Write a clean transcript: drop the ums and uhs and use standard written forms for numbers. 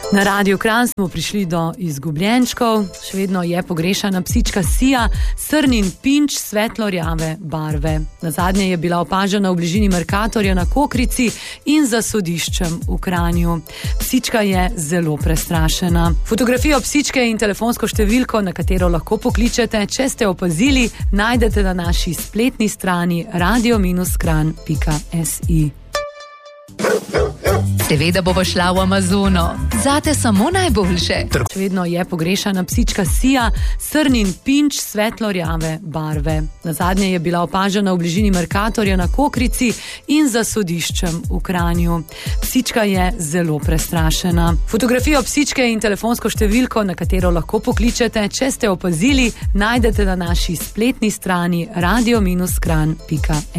Na Radiu Kranj smo prišli do izgubljenčkov, še vedno je pogrešana psička Sija, srnin pinč svetlo-rjave barve. Nazadnje je bila opažena v bližini Mercatorja na Kokrici in za sodiščem v Kranju. Psička je zelo prestrašena. Fotografijo psičke in telefonsko številko, na katero lahko pokličete, če ste opazili, najdete na naši spletni strani radio-kranj.si. Seveda bova šla v Amazono. Zate samo najboljše. Še vedno je pogrešana psička Sija, srnin pinč svetlo-rjave barve. Nazadnje je bila opažena v bližini Mercatorja na Kokrici in za sodiščem v Kranju. Psička je zelo prestrašena. Fotografijo psičke in telefonsko številko, na katero lahko pokličete, če ste opazili, najdete na naši spletni strani radio-kranj.si.